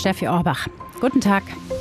Steffi Orbach. Guten Tag.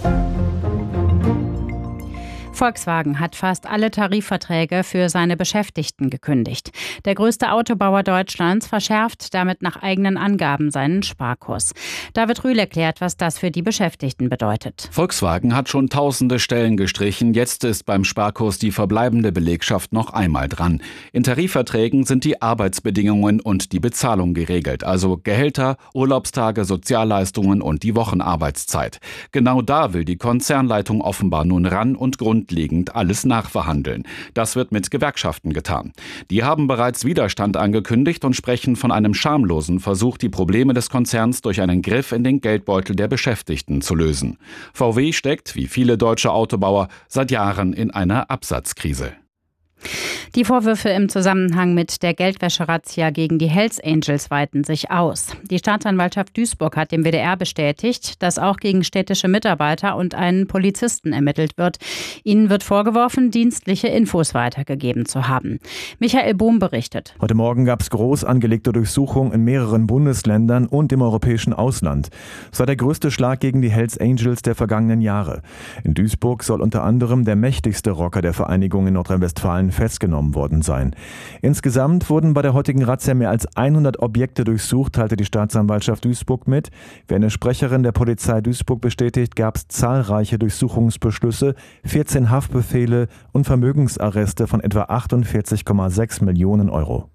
Volkswagen hat fast alle Tarifverträge für seine Beschäftigten gekündigt. Der größte Autobauer Deutschlands verschärft damit nach eigenen Angaben seinen Sparkurs. David Rühl erklärt, was das für die Beschäftigten bedeutet. Volkswagen hat schon tausende Stellen gestrichen. Jetzt ist beim Sparkurs die verbleibende Belegschaft noch einmal dran. In Tarifverträgen sind die Arbeitsbedingungen und die Bezahlung geregelt, also Gehälter, Urlaubstage, Sozialleistungen und die Wochenarbeitszeit. Genau da will die Konzernleitung offenbar nun ran und grundlegend alles nachverhandeln. Das wird mit Gewerkschaften getan. Die haben bereits Widerstand angekündigt und sprechen von einem schamlosen Versuch, die Probleme des Konzerns durch einen Griff in den Geldbeutel der Beschäftigten zu lösen. VW steckt, wie viele deutsche Autobauer, seit Jahren in einer Absatzkrise. Die Vorwürfe im Zusammenhang mit der Geldwäsche-Razzia gegen die Hells Angels weiten sich aus. Die Staatsanwaltschaft Duisburg hat dem WDR bestätigt, dass auch gegen städtische Mitarbeiter und einen Polizisten ermittelt wird. Ihnen wird vorgeworfen, dienstliche Infos weitergegeben zu haben. Michael Bohm berichtet. Heute Morgen gab es groß angelegte Durchsuchungen in mehreren Bundesländern und im europäischen Ausland. Es war der größte Schlag gegen die Hells Angels der vergangenen Jahre. In Duisburg soll unter anderem der mächtigste Rocker der Vereinigung in Nordrhein-Westfalen festgenommen worden sein. Insgesamt wurden bei der heutigen Razzia mehr als 100 Objekte durchsucht, teilte die Staatsanwaltschaft Duisburg mit. Wie eine Sprecherin der Polizei Duisburg bestätigt, gab es zahlreiche Durchsuchungsbeschlüsse, 14 Haftbefehle und Vermögensarreste von etwa 48,6 Millionen Euro.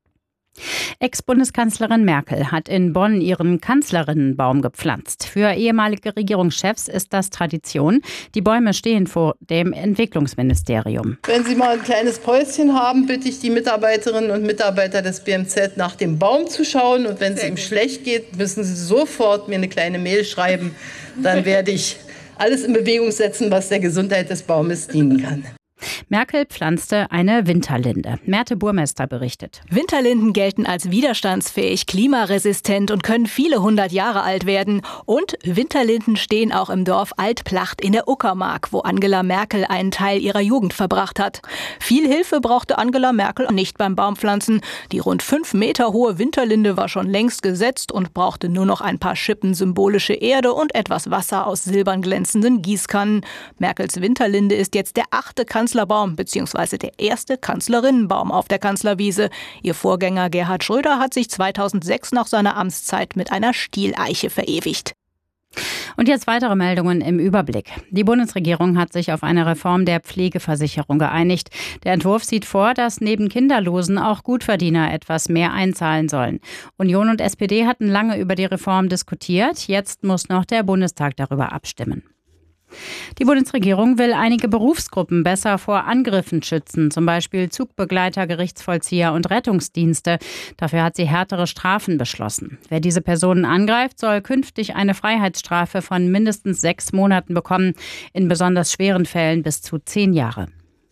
Ex-Bundeskanzlerin Merkel hat in Bonn ihren Kanzlerinnenbaum gepflanzt. Für ehemalige Regierungschefs ist das Tradition. Die Bäume stehen vor dem Entwicklungsministerium. Wenn Sie mal ein kleines Päuschen haben, bitte ich die Mitarbeiterinnen und Mitarbeiter des BMZ nach dem Baum zu schauen. Und wenn es ihm schlecht geht, müssen Sie sofort mir eine kleine Mail schreiben. Dann werde ich alles in Bewegung setzen, was der Gesundheit des Baumes dienen kann. Merkel pflanzte eine Winterlinde. Merte Burmester berichtet. Winterlinden gelten als widerstandsfähig, klimaresistent und können viele 100 Jahre alt werden. Und Winterlinden stehen auch im Dorf Altplacht in der Uckermark, wo Angela Merkel einen Teil ihrer Jugend verbracht hat. Viel Hilfe brauchte Angela Merkel nicht beim Baumpflanzen. Die rund 5 Meter hohe Winterlinde war schon längst gesetzt und brauchte nur noch ein paar Schippen symbolische Erde und etwas Wasser aus silbern glänzenden Gießkannen. Merkels Winterlinde ist jetzt der 8. Kanzlerbaum bzw. der erste Kanzlerinnenbaum auf der Kanzlerwiese. Ihr Vorgänger Gerhard Schröder hat sich 2006 nach seiner Amtszeit mit einer Stieleiche verewigt. Und jetzt weitere Meldungen im Überblick. Die Bundesregierung hat sich auf eine Reform der Pflegeversicherung geeinigt. Der Entwurf sieht vor, dass neben Kinderlosen auch Gutverdiener etwas mehr einzahlen sollen. Union und SPD hatten lange über die Reform diskutiert. Jetzt muss noch der Bundestag darüber abstimmen. Die Bundesregierung will einige Berufsgruppen besser vor Angriffen schützen, zum Beispiel Zugbegleiter, Gerichtsvollzieher und Rettungsdienste. Dafür hat sie härtere Strafen beschlossen. Wer diese Personen angreift, soll künftig eine Freiheitsstrafe von mindestens 6 Monaten bekommen, in besonders schweren Fällen bis zu 10 Jahre.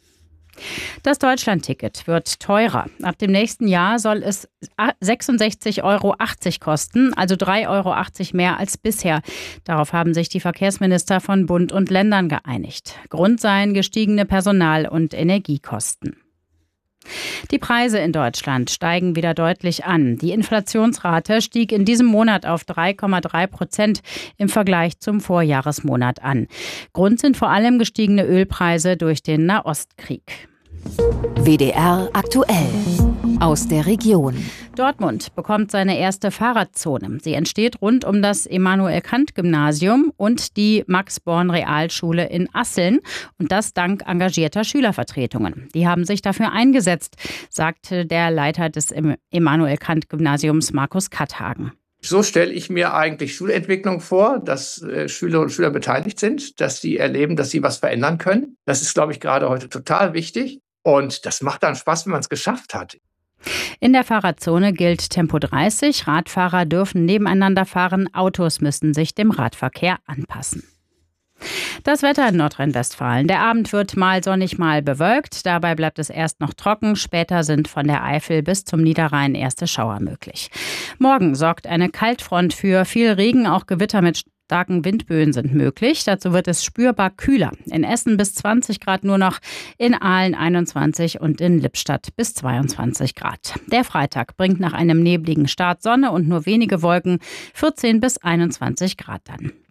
Das Deutschlandticket wird teurer. Ab dem nächsten Jahr soll es 66,80 Euro kosten, also 3,80 Euro mehr als bisher. Darauf haben sich die Verkehrsminister von Bund und Ländern geeinigt. Grund seien gestiegene Personal- und Energiekosten. Die Preise in Deutschland steigen wieder deutlich an. Die Inflationsrate stieg in diesem Monat auf 3,3% im Vergleich zum Vorjahresmonat an. Grund sind vor allem gestiegene Ölpreise durch den Nahostkrieg. WDR aktuell aus der Region. Dortmund bekommt seine erste Fahrradzone. Sie entsteht rund um das Immanuel-Kant-Gymnasium und die Max-Born-Realschule in Asseln. Und das dank engagierter Schülervertretungen. Die haben sich dafür eingesetzt, sagte der Leiter des Immanuel-Kant-Gymnasiums Markus Katthagen. So stelle ich mir eigentlich Schulentwicklung vor, dass Schülerinnen und Schüler beteiligt sind, dass sie erleben, dass sie was verändern können. Das ist, glaube ich, gerade heute total wichtig. Und das macht dann Spaß, wenn man es geschafft hat. In der Fahrradzone gilt Tempo 30. Radfahrer dürfen nebeneinander fahren. Autos müssen sich dem Radverkehr anpassen. Das Wetter in Nordrhein-Westfalen. Der Abend wird mal sonnig, mal bewölkt. Dabei bleibt es erst noch trocken. Später sind von der Eifel bis zum Niederrhein erste Schauer möglich. Morgen sorgt eine Kaltfront für viel Regen. Auch Gewitter mit starken Windböen sind möglich. Dazu wird es spürbar kühler. In Essen bis 20 Grad nur noch, in Aalen 21 und in Lippstadt bis 22 Grad. Der Freitag bringt nach einem nebligen Start Sonne und nur wenige Wolken, 14 bis 21 Grad dann.